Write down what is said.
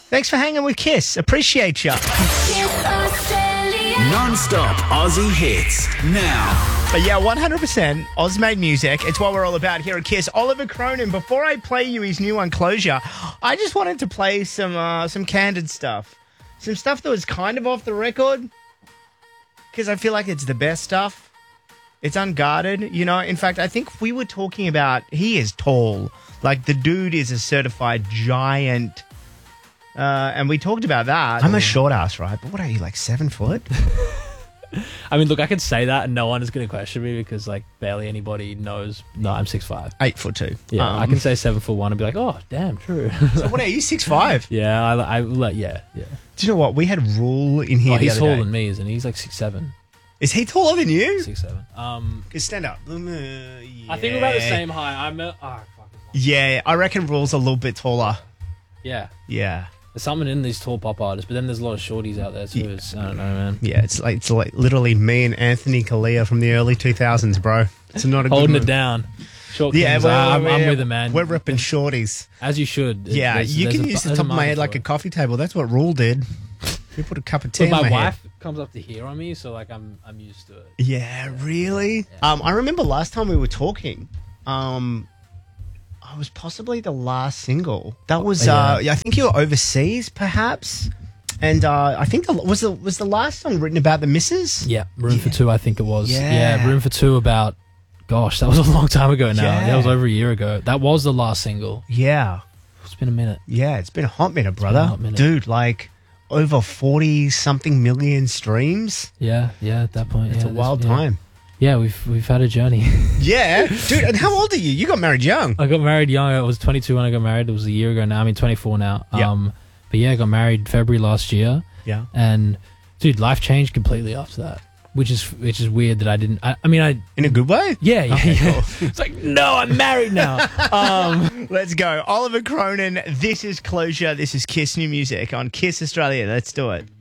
Thanks for hanging with Kiss. Appreciate ya. Non-stop Aussie hits now. But yeah, 100% Oz-made music. It's what we're all about here at Kiss. Oliver Cronin, before I play you his new one, Closure, I just wanted to play some candid stuff. Some stuff that was kind of off the record, because I feel like it's the best stuff. It's unguarded, you know. In fact, I think we were talking about, he is tall. Like, the dude is a certified giant. And we talked about that. I'm a short ass, right? But what are you, like 7 foot? I mean, look, I could say that and no one is going to question me because, like, barely anybody knows. No, I'm 6'5". 8'2". Yeah, I can say 7'1" and be like, oh, damn, true. So what are you, 6'5"? Yeah, yeah. Do you know what? We had Rule in here. Oh, he's the other taller day. than me, isn't he? He's like 6'7". Is he taller than you? 6'7". Cause stand up. I think we're about the same height. Yeah, I reckon Rule's a little bit taller. Yeah. Yeah. There's something in these tall pop artists, but then there's a lot of shorties out there too. Yeah. I don't know, man. Yeah, it's like literally me and Anthony Kalia from the early 2000s, bro. It's not a holding good it down. Short yeah, kings, I'm with it, man. We're ripping shorties. As you should. Yeah, you can use the top of my head like a coffee table. That's what Rule did. We put a cup of tea in my head. My wife comes up to here on me, so like I'm used to it. Yeah, really? Yeah. I remember last time we were talking, I was possibly the last single. That was, I think you were overseas, perhaps. And I think was the last song written about the missus? Yeah, Room for Two, I think it was. Yeah. Room for Two about, gosh, that was a long time ago now. Yeah. That was over a year ago. That was the last single. Yeah. It's been a minute. Yeah, it's been a hot minute, brother. Dude, like over 40-something million streams. Yeah, at that point. It's a wild time. Yeah, we've had a journey. Yeah. Dude, and how old are you? You got married young. I got married young. I was 22 when I got married. It was a year ago now. I mean, 24 now. Yeah. But yeah, I got married February last year. Yeah. And, dude, life changed completely after that, which is weird that I didn't... I mean, in a good way? Yeah. Okay, cool. It's like, no, I'm married now. Let's go. Oliver Cronin, this is Closure. This is Kiss New Music on Kiss Australia. Let's do it.